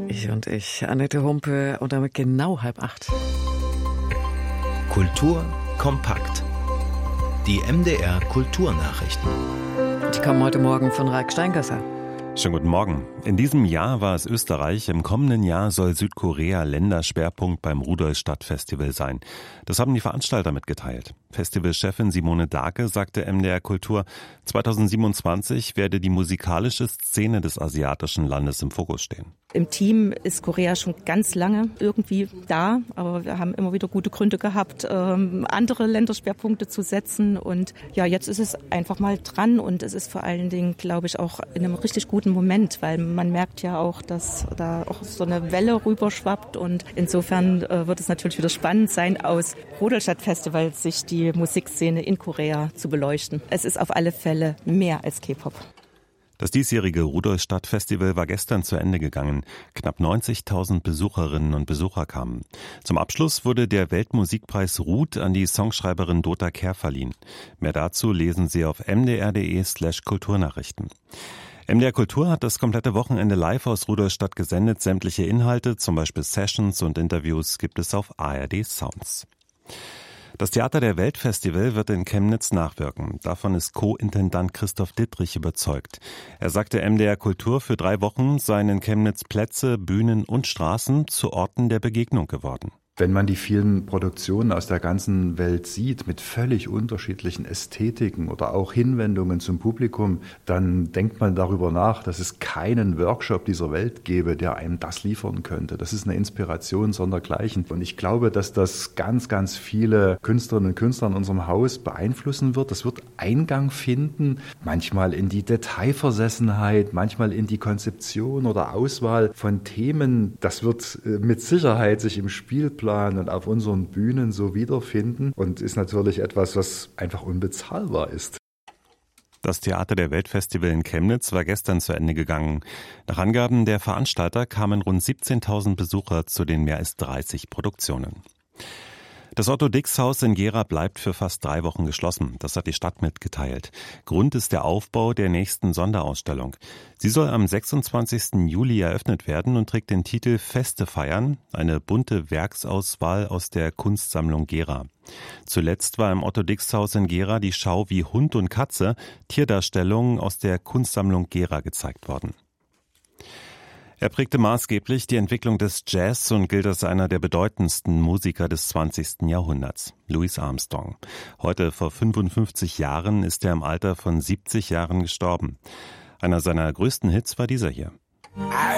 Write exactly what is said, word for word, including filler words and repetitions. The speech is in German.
Ich und ich, Annette Humpe, und damit genau halb acht. Kultur kompakt. Die M D R Kulturnachrichten. Die kommen heute Morgen von Raik Steingasser. Schönen guten Morgen. In diesem Jahr war es Österreich. Im kommenden Jahr soll Südkorea Länderschwerpunkt beim Rudolstadt-Festival sein. Das haben die Veranstalter mitgeteilt. Festivalchefin Simone Dake sagte M D R Kultur, zweitausendsiebenundzwanzig werde die musikalische Szene des asiatischen Landes im Fokus stehen. Im Team ist Korea schon ganz lange irgendwie da, aber wir haben immer wieder gute Gründe gehabt, ähm, andere Länderschwerpunkte zu setzen. Und ja, jetzt ist es einfach mal dran und es ist vor allen Dingen, glaube ich, auch in einem richtig guten Moment, weil man merkt ja auch, dass da auch so eine Welle rüberschwappt und insofern äh, wird es natürlich wieder spannend sein, aus Rudolstadt-Festival sich die Musikszene in Korea zu beleuchten. Es ist auf alle Fälle mehr als K-Pop. Das diesjährige Rudolstadt-Festival war gestern zu Ende gegangen. Knapp neunzigtausend Besucherinnen und Besucher kamen. Zum Abschluss wurde der Weltmusikpreis Ruth an die Songschreiberin Dota Kehr verliehen. Mehr dazu lesen Sie auf mdr.de slash Kulturnachrichten. M D R Kultur hat das komplette Wochenende live aus Rudolstadt gesendet. Sämtliche Inhalte, zum Beispiel Sessions und Interviews, gibt es auf A R D Sounds. Das Theater der Welt Festival wird in Chemnitz nachwirken. Davon ist Co-Intendant Christoph Dittrich überzeugt. Er sagte M D R Kultur, für drei Wochen seien in Chemnitz Plätze, Bühnen und Straßen zu Orten der Begegnung geworden. Wenn man die vielen Produktionen aus der ganzen Welt sieht, mit völlig unterschiedlichen Ästhetiken oder auch Hinwendungen zum Publikum, dann denkt man darüber nach, dass es keinen Workshop dieser Welt gäbe, der einem das liefern könnte. Das ist eine Inspiration sondergleichen. Und ich glaube, dass das ganz, ganz viele Künstlerinnen und Künstler in unserem Haus beeinflussen wird. Das wird Eingang finden, manchmal in die Detailversessenheit, manchmal in die Konzeption oder Auswahl von Themen. Das wird mit Sicherheit sich im Spielplan und auf unseren Bühnen so wiederfinden und ist natürlich etwas, was einfach unbezahlbar ist. Das Theater der Welt Festival in Chemnitz war gestern zu Ende gegangen. Nach Angaben der Veranstalter kamen rund siebzehntausend Besucher zu den mehr als dreißig Produktionen. Das Otto-Dix-Haus in Gera bleibt für fast drei Wochen geschlossen. Das hat die Stadt mitgeteilt. Grund ist der Aufbau der nächsten Sonderausstellung. Sie soll am sechsundzwanzigsten Juli eröffnet werden und trägt den Titel Feste feiern, eine bunte Werksauswahl aus der Kunstsammlung Gera. Zuletzt war im Otto-Dix-Haus in Gera die Schau wie Hund und Katze, Tierdarstellungen aus der Kunstsammlung Gera gezeigt worden. Er prägte maßgeblich die Entwicklung des Jazz und gilt als einer der bedeutendsten Musiker des zwanzigsten Jahrhunderts, Louis Armstrong. Heute vor fünfundfünfzig Jahren ist er im Alter von siebzig Jahren gestorben. Einer seiner größten Hits war dieser hier.